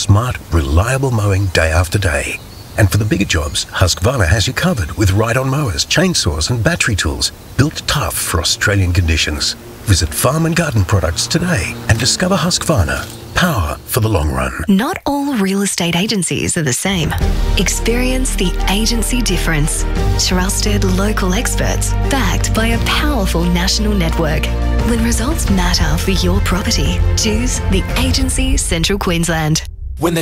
smart, reliable mowing day after day. And for the bigger jobs, Husqvarna has you covered with ride-on mowers, chainsaws and battery tools built tough for Australian conditions. Visit Farm and Garden Products today and discover Husqvarna. Power for the long run. Not all real estate agencies are the same. Experience the agency difference. Trusted local experts backed by a powerful national network. When results matter for your property, choose the Agency Central Queensland.